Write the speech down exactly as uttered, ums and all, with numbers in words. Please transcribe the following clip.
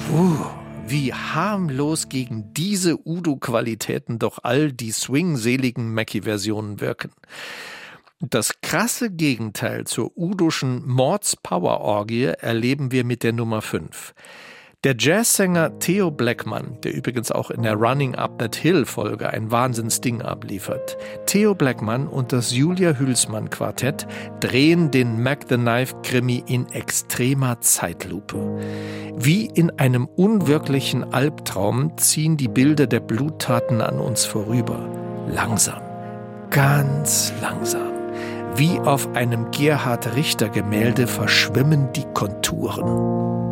Puh, wie harmlos gegen diese Udo-Qualitäten doch all die swing-seligen Mackie-Versionen wirken. Das krasse Gegenteil zur Udoschen Mords-Power-Orgie erleben wir mit der Nummer fünf. Der Jazzsänger Theo Blackman, der übrigens auch in der Running Up That Hill-Folge ein Wahnsinnsding abliefert. Theo Blackman und das Julia Hülsmann-Quartett drehen den Mac the Knife-Krimi in extremer Zeitlupe. Wie in einem unwirklichen Albtraum ziehen die Bilder der Bluttaten an uns vorüber. Langsam, ganz langsam. Wie auf einem Gerhard Richter-Gemälde verschwimmen die Konturen.